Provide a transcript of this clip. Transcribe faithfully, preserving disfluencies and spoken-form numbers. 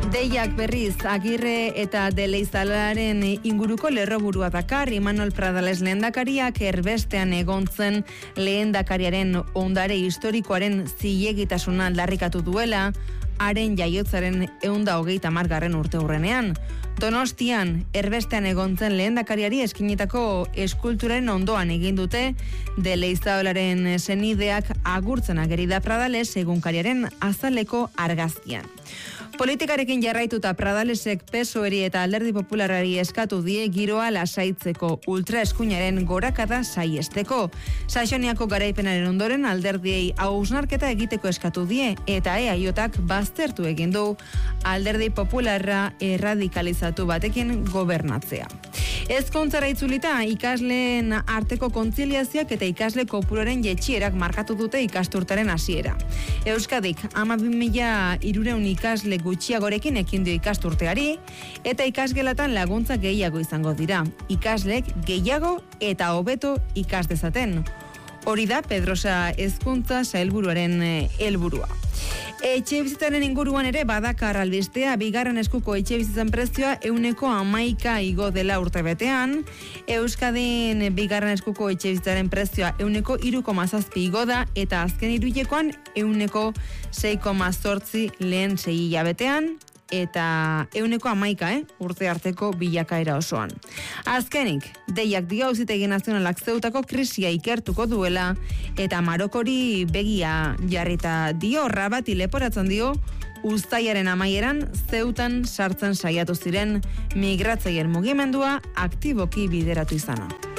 Deiak berriz Agirre eta Deleizalaren inguruko lerroburua dakar. Imanol Pradales lehendakariak erbestean egontzen lehendakariaren ondare historikoaren zilegitasuna aldarrikatu duela, haren jaiotzaren ehun eta hogeita hamargarren urte hurrenean. Donostian erbestean egontzen lehendakariari eskinitako eskulturaren ondoan egin dute Deleizalaren senideak agurtzen ageri da Pradales egunkariaren azaleko argazkian. Politikarekin jarraituta Pradalesek P S O E eta Alderdi Popularrari eskatu die giroa lasaitzeko, ultraeskuinaren gorakada saiesteko. Saxoniako garaipenaren ondoren alderdiei hausnarketa egiteko eskatu die eta E A J-ak baztertu egin du Alderdi Popularra erradikalizatu batekin gobernatzea. Ezkontzara itzulita ikasleen arteko kontziliazioak eta ikasle kopuruaren jetxierak markatu dute ikasturtaren hasiera. Euskadik hamabi mila hirurehun ikasle gutxiagorekin ekin dio ikasturteari eta ikasgelatan laguntza gehiago izango dira. Ikaslek gehiago eta hobeto ikas dezaten. Hori da Pedrosa hezkuntza sailburuaren helburua. Etxebizitzaren inguruan ere badakar albistea, bigarren eskuko etxebizitzan prezioa ehuneko hamaika igo dela urtebetean. Euskadin bigarren eskuko etxebizitzaren prezioa ehuneko hiru koma zazpi igo da eta azken hiruhilekoan ehuneko sei koma zortzi lehen sei hilabetean eta ehuneko hamaika, eh, urte arteko bilakaera osoan. Azkenik, deiak dio Auzitegi Nazionalak Zeutako krisia ikertuko duela eta Marokori begia jarrita dio, Rabati leporatzen dio uztailaren amaieran Zeutan sartzen saiatu ziren migratzaile mugimendua aktiboki bideratu izana.